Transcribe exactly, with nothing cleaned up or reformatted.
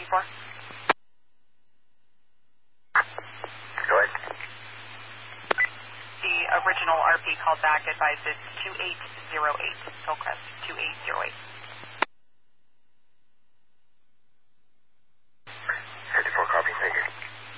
looking for? Go ahead. The original R P called back advised it's two eight zero eight, Hillcrest, two eight zero eight.